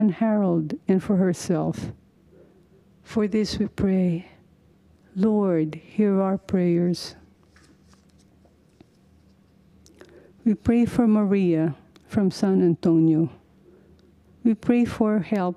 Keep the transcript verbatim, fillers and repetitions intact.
Harold and for herself. For this we pray. Lord, hear our prayers. We pray for Maria from San Antonio. We pray for help